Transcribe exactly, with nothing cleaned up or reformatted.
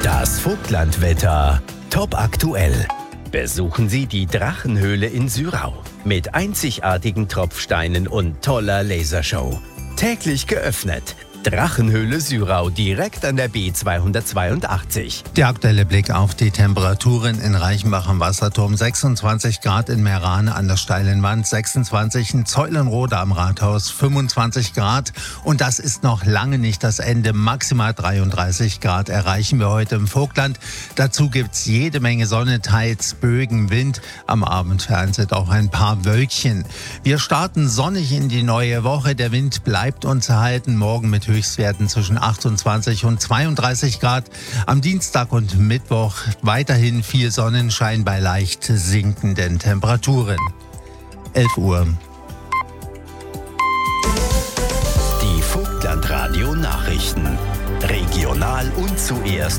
Das Vogtlandwetter top aktuell. Besuchen Sie die Drachenhöhle in Syrau mit einzigartigen Tropfsteinen und toller Lasershow. Täglich geöffnet. Drachenhöhle Syrau, direkt an der B zweihundertzweiundachtzig. Der aktuelle Blick auf die Temperaturen in Reichenbach am Wasserturm. sechsundzwanzig Grad in Meerane an der steilen Wand, sechsundzwanzig in Zeulenroda am Rathaus, fünfundzwanzig Grad. Und das ist noch lange nicht das Ende. Maximal dreiunddreißig Grad erreichen wir heute im Vogtland. Dazu gibt's jede Menge Sonne, teils Bögen, Wind. Am Abend vereinzelt auch ein paar Wölkchen. Wir starten sonnig in die neue Woche. Der Wind bleibt uns erhalten. Morgen mit Höchstwerten zwischen achtundzwanzig und zweiunddreißig Grad. Am Dienstag und Mittwoch weiterhin viel Sonnenschein bei leicht sinkenden Temperaturen. elf Uhr. Die Vogtlandradio Nachrichten. Regional und zuerst